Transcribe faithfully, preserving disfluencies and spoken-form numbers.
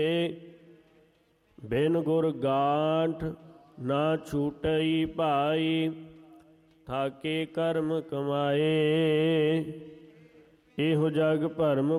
ਬਿਨ ਗੁਰ ਗਾਂਠ ਨਾ ਛੂਟਈ ਭਾਈ, ਥਾਕੇ ਕਰਮ ਕਮਾਏ। ਇਹੋ ਜਗ ਭਰਮ